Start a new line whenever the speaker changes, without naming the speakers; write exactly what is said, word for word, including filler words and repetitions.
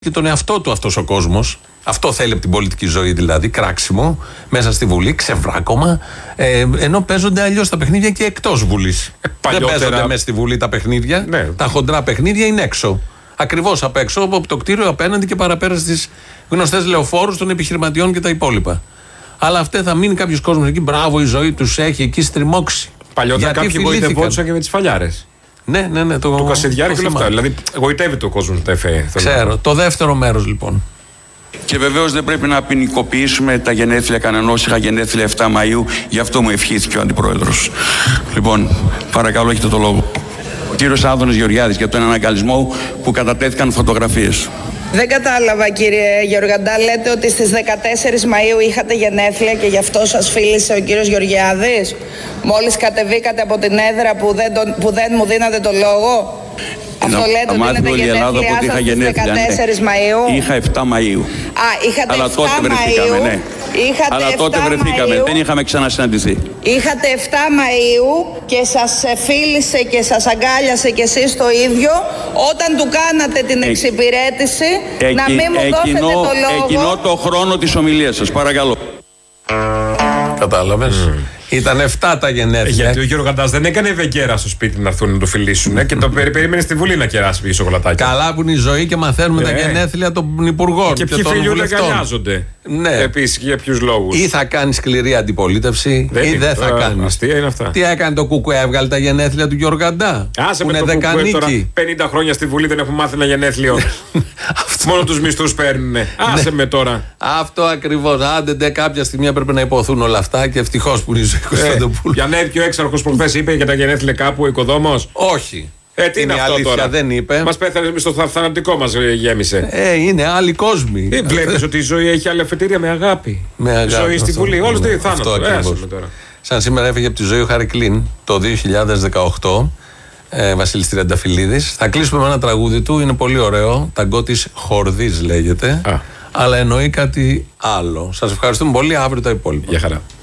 και τον εαυτό του αυτός ο κόσμος. Αυτό θέλει από την πολιτική ζωή, δηλαδή κράξιμο μέσα στη Βουλή, ξεβράκωμα. Ε, ενώ παίζονται αλλιώς τα παιχνίδια και εκτός Βουλής. Ε, παλιότερα... Δεν παίζονται μέσα στη Βουλή τα παιχνίδια. Ναι. Τα χοντρά παιχνίδια είναι έξω. Ακριβώς απ' έξω, από το κτίριο απέναντι και παραπέρα στις γνωστές λεωφόρους των επιχειρηματιών και τα υπόλοιπα. Αλλά αυτέ θα μείνει κάποιος κόσμος εκεί. Μπράβο, η ζωή τους έχει εκεί στριμώξει.
Παλιότερα κάποιοι γοητευόντουσαν και με τις φαλιάρες.
Ναι, ναι, ναι. Το,
το Κασιδιάρη και όλα αυτά. Δηλαδή, γοητεύεται ο κόσμος με τα ΕΦΕ.
Ξέρω. Το δεύτερο μέρος λοιπόν.
Και βεβαίως δεν πρέπει να ποινικοποιήσουμε τα γενέθλια κανενός. Είχα γενέθλια επτά Μαΐου, γι' αυτό μου ευχήθηκε ο Αντιπρόεδρος. Λοιπόν, παρακαλώ, έχετε το λόγο. Ο κύριος Άδωνης Γεωργιάδης, για τον αναγκαλισμό που κατατέθηκαν φωτογραφίες.
Δεν κατάλαβα, κύριε Γεωργαντά, λέτε ότι στις δεκατέσσερις Μαΐου είχατε γενέθλια και γι' αυτό σας φίλησε ο κύριος Γεωργιάδης. Μόλις κατεβήκατε από την έδρα που δεν, τον, που δεν μου δίνατε το λόγο. Αυτό
να,
λέτε ότι είναι τα γενέθλιά σας στις δεκατέσσερις
ναι.
Μαΐου.
Είχα επτά Μαΐου.
Α, είχατε
Αλλά
επτά
τότε βρεθήκαμε,
Μαΐου.
ναι.
Είχατε
Αλλά τότε βρεθήκαμε,
Μαΐου.
δεν είχαμε ξανασυναντηθεί.
Είχατε επτά Μαΐου και σας φίλησε και σας αγκάλιασε και εσείς το ίδιο όταν του κάνατε την εξυπηρέτηση ε, να μην μου δώσετε το λόγο.
Εκείνο το χρόνο της ομιλίας σας, παρακαλώ.
Κατάλαβες. Mm. Ήταν εφτά τα γενέθλια.
Γιατί ο Γεωργαντάς δεν έκανε ευεγγέρα στο σπίτι να έρθουν να το φιλήσουν ε, και το περί, περίμενε στη Βουλή να κεράσει πίσω σοκολατάκια.
Καλά που είναι η ζωή και μαθαίνουμε yeah. τα γενέθλια των υπουργών και,
και ποιοι φιλιούνται αγκαλιάζονται. Ναι. Επίσης για ποιους λόγους.
Ή θα κάνει σκληρή αντιπολίτευση
δεν
ή δεν θα κάνει.
Αστεία είναι αυτά.
Τι έκανε το Κουκουέ, έβγαλε τα γενέθλια του Γεωργαντά.
Άσε με το Κουκουέ τώρα. πενήντα χρόνια στη Βουλή δεν έχουν μάθει ένα γενέθλιο. Μόνο τους μισθούς παίρνουν. Άσε με τώρα.
Αυτό ακριβώς. Άντε κάποια στιγμή έπρεπε να υποθούν όλα αυτά και ευτυχώς που είναι η ζωή Κωνσταντοπούλου.
Για να έρθει ο έξαρχος προχθές είπε για τα γενέθλια κάπου ο οικοδόμος.
Όχι.
Ε, τι είναι, είναι αυτό
αλήθεια,
τώρα.
Δεν είπε.
Μας πέθανε εμείς στο θανατικό μας γέμισε.
Ε, είναι άλλοι κόσμοι.
Ε, βλέπεις ότι η ζωή έχει άλλη αφετηρία με αγάπη.
Με αγάπη.
Ζωή στη Βουλή. Όλος δεν θάνατο.
Σαν σήμερα έφυγε από τη ζωή ο Χαρικλίν το δύο χιλιάδες δεκαοκτώ. Ε, Βασίλης Τριανταφυλλίδης. Θα κλείσουμε με ένα τραγούδι του. Είναι πολύ ωραίο. Ταγκό της Χορδής λέγεται. Α. Αλλά εννοεί κάτι άλλο. Σας ευχαριστούμε πολύ. Αύριο τα υπόλοιπα.
Γεια χαρά.